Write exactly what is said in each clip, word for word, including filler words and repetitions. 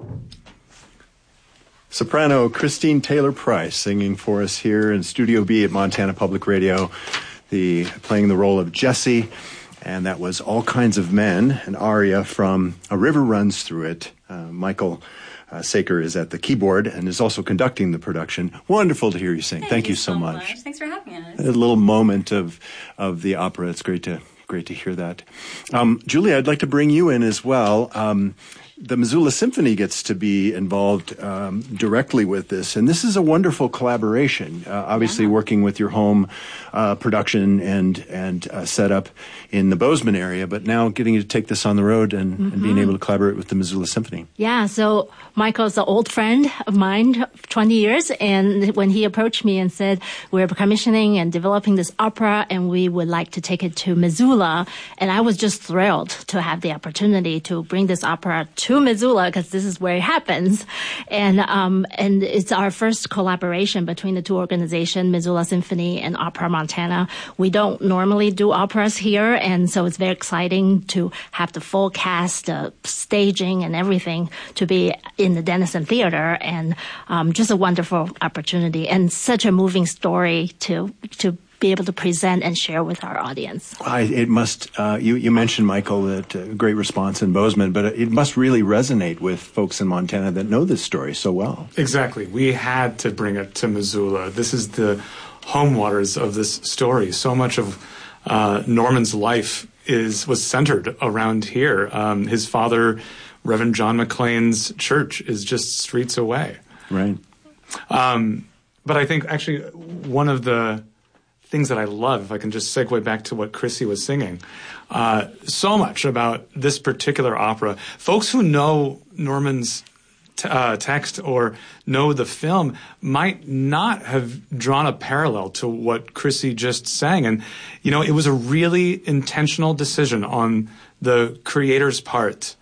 Soprano Christine Taylor Price singing for us here in Studio B at Montana Public Radio, the playing the role of Jessie, and that was All Kinds of Men, an aria from A River Runs Through It. Uh, Michael uh, Saker is at the keyboard and is also conducting the production. Wonderful to hear you sing. Thank, Thank you, you so, so much. much. Thanks for having us. A little moment of of the opera. It's great to great to hear that. Um, Julia, I'd like to bring you in as well. Um, The Missoula Symphony gets to be involved um, directly with this, and this is a wonderful collaboration. Uh, obviously, yeah. working with your home uh, production and and uh, setup in the Bozeman area, but now getting to take this on the road and, mm-hmm. and being able to collaborate with the Missoula Symphony. Yeah, so Michael's an old friend of mine, twenty years, and when he approached me and said, we're commissioning and developing this opera, and we would like to take it to Missoula, and I was just thrilled to have the opportunity to bring this opera to Missoula, because this is where it happens. And um, and it's our first collaboration between the two organizations, Missoula Symphony and Opera Montana. We don't normally do operas here, and so it's very exciting to have the full cast, uh, staging and everything to be in the Denison Theater, and um, just a wonderful opportunity and such a moving story to to be able to present and share with our audience. I, it must, uh, you, you mentioned, Michael, that uh, great response in Bozeman, but it must really resonate with folks in Montana that know this story so well. Exactly. We had to bring it to Missoula. This is the home waters of this story. So much of uh, Norman's life is was centered around here. Um, his father, Reverend John McLean's church, is just streets away. Right. Um, but I think actually one of the things that I love, if I can just segue back to what Chrissy was singing, uh, so much about this particular opera. Folks who know Norman's t- uh, text or know the film might not have drawn a parallel to what Chrissy just sang. And, you know, it was a really intentional decision on the creator's part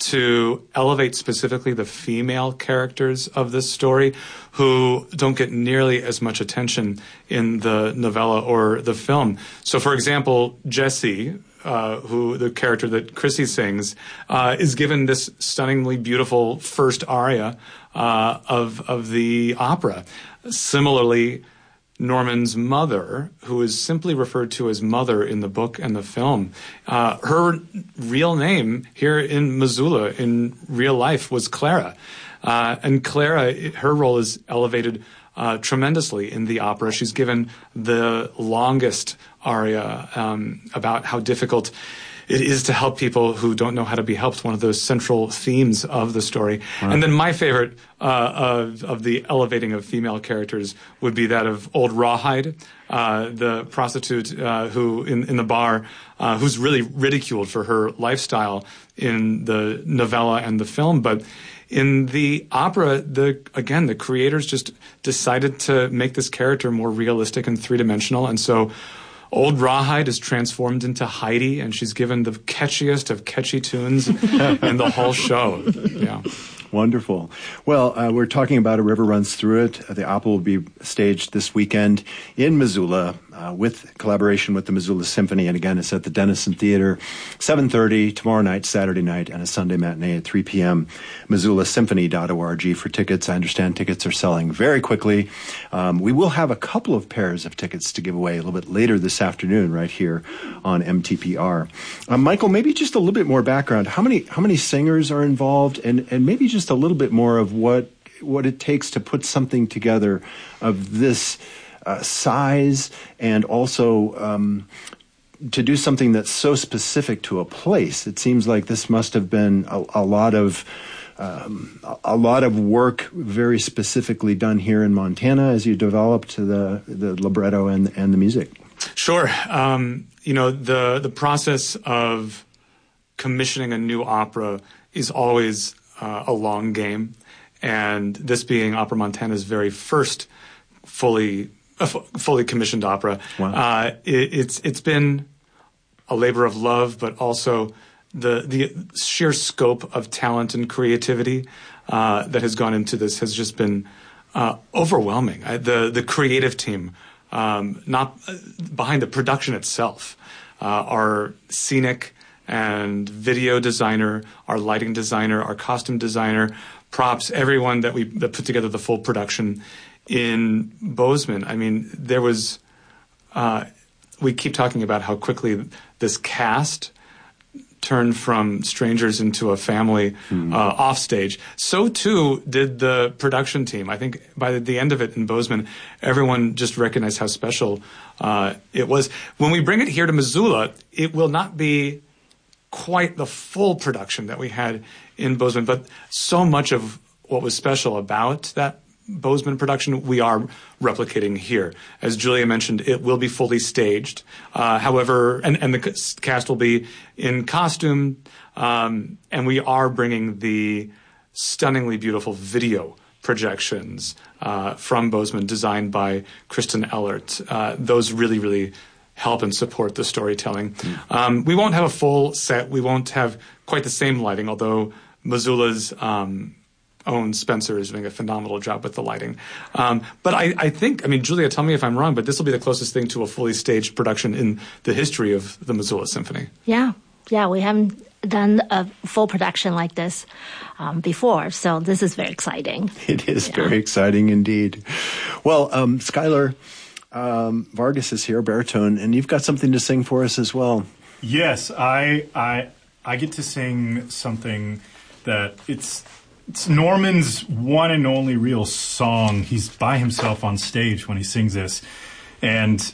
to elevate specifically the female characters of this story who don't get nearly as much attention in the novella or the film. So, for example, Jessie, uh, who the character that Chrissy sings, uh, is given this stunningly beautiful first aria uh, of, of the opera. Similarly, Norman's mother, who is simply referred to as Mother in the book and the film, uh, her real name here in Missoula in real life was Clara. Uh, and Clara, her role is elevated uh, tremendously in the opera. She's given the longest aria um, about how difficult it is to help people who don't know how to be helped, one of those central themes of the story. Wow. And then my favorite uh, of, of the elevating of female characters would be that of Old Rawhide, uh, the prostitute uh, who in, in the bar, uh, who's really ridiculed for her lifestyle in the novella and the film. But in the opera, the again, the creators just decided to make this character more realistic and three-dimensional. And so Old Rawhide is transformed into Heidi, and she's given the catchiest of catchy tunes in the whole show. Yeah. Wonderful. Well, uh, we're talking about A River Runs Through It. Uh, the opera will be staged this weekend in Missoula uh, with collaboration with the Missoula Symphony. And again, it's at the Denison Theater, seven thirty tomorrow night, Saturday night, and a Sunday matinee at three p.m. Missoula Symphony dot org for tickets. I understand tickets are selling very quickly. Um, we will have a couple of pairs of tickets to give away a little bit later this afternoon right here on M T P R. Um, Michael, maybe just a little bit more background. How many how many singers are involved, and, and maybe just a little bit more of what what it takes to put something together of this uh, size, and also um, to do something that's so specific to a place. It seems like this must have been a, a lot of um, a lot of work, very specifically done here in Montana as you developed the the libretto and and the music. Sure. Um, you know, the the process of commissioning a new opera is always uh, a long game, and this being Opera Montana's very first fully uh, f- fully commissioned opera, wow. uh, it, it's it's been a labor of love, but also the the sheer scope of talent and creativity uh, that has gone into this has just been uh, overwhelming. I, the the creative team. Um, not uh, behind the production itself, uh, our scenic and video designer, our lighting designer, our costume designer, props, everyone that we that put together the full production in Bozeman. I mean, there was. Uh, we keep talking about how quickly this cast turned from strangers into a family mm. uh, off stage. So too did the production team. I think by the end of it in Bozeman, everyone just recognized how special uh, it was. When we bring it here to Missoula, it will not be quite the full production that we had in Bozeman, but so much of what was special about that Bozeman production we are replicating here. As Julia mentioned, it will be fully staged. Uh, however, and, and the cast will be in costume, um, and we are bringing the stunningly beautiful video projections uh, from Bozeman designed by Kristen Ellert. Uh, those really, really help and support the storytelling. Mm. Um, we won't have a full set. We won't have quite the same lighting, although Missoula's um, own Spencer is doing a phenomenal job with the lighting. Um, but I, I think, I mean, Julia, tell me if I'm wrong, but this will be the closest thing to a fully staged production in the history of the Missoula Symphony. Yeah, yeah, we haven't done a full production like this um, before, so this is very exciting. It is yeah. very exciting indeed. Well, um, Skylar um, Vargas is here, baritone, and you've got something to sing for us as well. Yes, I I I get to sing something that it's it's Norman's one and only real song. He's by himself on stage when he sings this, and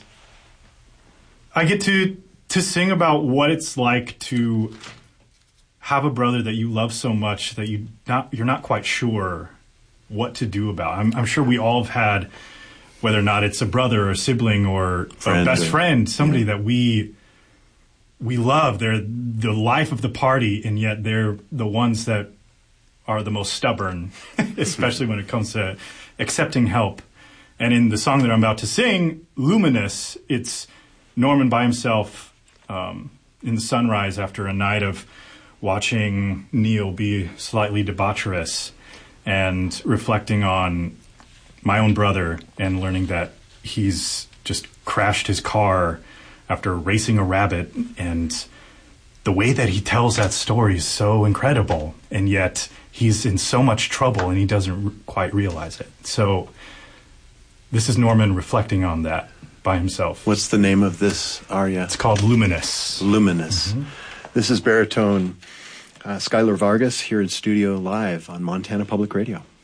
I get to to sing about what it's like to have a brother that you love so much that you not you're not quite sure what to do about. I'm, I'm sure we all have had, whether or not it's a brother or a sibling or friend, a best or, friend, somebody yeah. that we we love. They're the life of the party, and yet they're the ones that are the most stubborn, especially when it comes to accepting help. And in the song that I'm about to sing, Luminous, it's Norman by himself um, in the sunrise after a night of watching Neil be slightly debaucherous and reflecting on my own brother and learning that he's just crashed his car after racing a rabbit. And the way that he tells that story is so incredible, and yet he's in so much trouble and he doesn't r- quite realize it. So this is Norman reflecting on that by himself. What's the name of this aria? It's called Luminous. Luminous. Mm-hmm. This is baritone uh, Skylar Vargas here in studio live on Montana Public Radio.